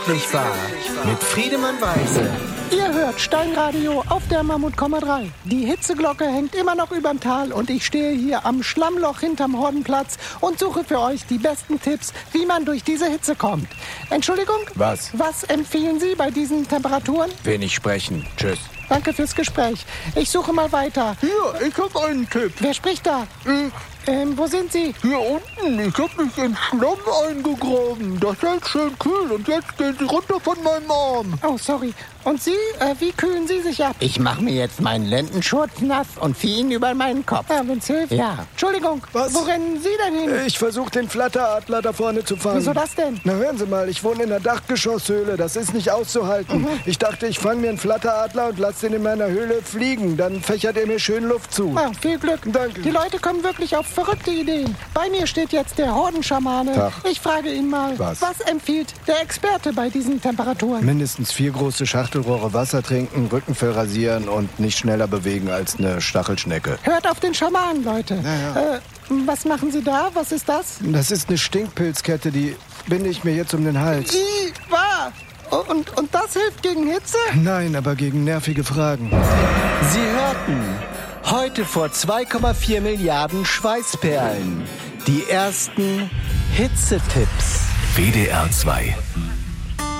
Nicht wahr? Mit Friedemann Weise. Ihr hört Steinradio auf der Mammut,3. Die Hitzeglocke hängt immer noch überm Tal und ich stehe hier am Schlammloch hinterm Hordenplatz und suche für euch die besten Tipps, wie man durch diese Hitze kommt. Entschuldigung? Was? Was empfehlen Sie bei diesen Temperaturen? Wenig sprechen. Tschüss. Danke fürs Gespräch. Ich suche mal weiter. Hier, ich hab einen Tipp. Wer spricht da? Wo sind Sie? Hier unten, ich hab mich in Schlamm eingegraben. Das hält schön kühl und jetzt gehen Sie runter von meinem Arm. Oh, sorry. Und Sie, wie kühlen Sie sich ab? Ich mache mir jetzt meinen Lendenschurz nass und ziehe ihn über meinen Kopf. Ja, wenn's hilft. Ja. Entschuldigung, Was? wo rennen Sie denn hin? Ich versuche den Flatteradler da vorne zu fangen. Wieso das denn? Na hören Sie mal, ich wohne in der Dachgeschosshöhle. Das ist nicht auszuhalten. Ich dachte, ich fange mir einen Flatteradler und lasse den in meiner Höhle fliegen. Dann fächert er mir schön Luft zu. Ah, viel Glück. Danke. Die Leute kommen wirklich auf verrückte Ideen. Bei mir steht jetzt der Hordenschamane. Tag. Ich frage ihn mal, Was empfiehlt der Experte bei diesen Temperaturen? Mindestens 4 große Schachtelrohre Wasser trinken, Rückenfell rasieren und nicht schneller bewegen als eine Stachelschnecke. Hört auf den Schamanen, Leute. Ja. Was machen Sie da? Was ist das? Das ist eine Stinkpilzkette, die binde ich mir jetzt um den Hals. Und das hilft gegen Hitze? Nein, aber gegen nervige Fragen. Sie hörten heute vor 2,4 Milliarden Schweißperlen die ersten Hitzetipps. WDR 2